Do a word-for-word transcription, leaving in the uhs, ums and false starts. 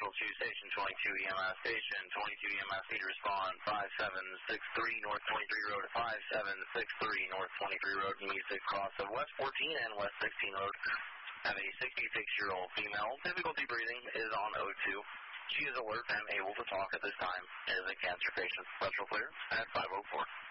Central two, Station twenty-two E M S, Station twenty-two E M S, need to respond five seven six three North twenty-three Road, five seven six three North twenty-three Road, music cross of West fourteen and West sixteen Road. Have a sixty-six-year-old female, difficulty breathing, is on O two. She is alert and able to talk at this time. Is a cancer patient. Central clear at five oh four.